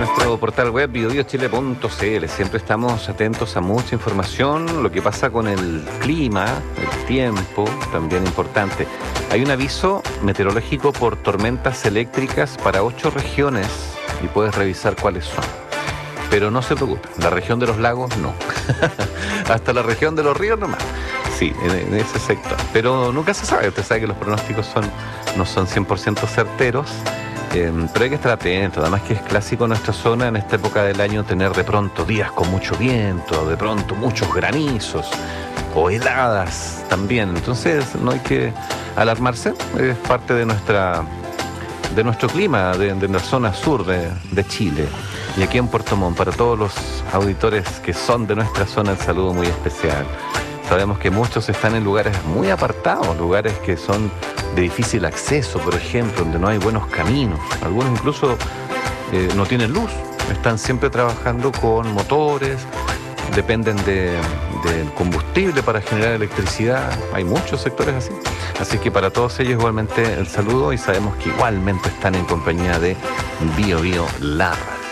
nuestro portal web biobiochile.cl. Siempre estamos atentos a mucha información, lo que pasa con el clima, el tiempo, también importante. Hay un aviso meteorológico por tormentas eléctricas para 8 regiones y puedes revisar cuáles son. Pero no se preocupen, la región de los lagos no. Hasta la región de los ríos nomás. Sí, en ese sector. Pero nunca se sabe, usted sabe que los pronósticos no son 100% certeros. Pero hay que estar atento, además que es clásico en nuestra zona en esta época del año tener de pronto días con mucho viento, de pronto muchos granizos o heladas también. Entonces no hay que alarmarse, es parte de nuestro clima, de la zona sur de Chile. Y aquí en Puerto Montt, para todos los auditores que son de nuestra zona, el saludo muy especial. Sabemos que muchos están en lugares muy apartados, lugares que son de difícil acceso, por ejemplo, donde no hay buenos caminos. Algunos incluso no tienen luz, están siempre trabajando con motores, dependen del combustible para generar electricidad. Hay muchos sectores así. Así que para todos ellos igualmente el saludo y sabemos que igualmente están en compañía de Bio Bio, la radio.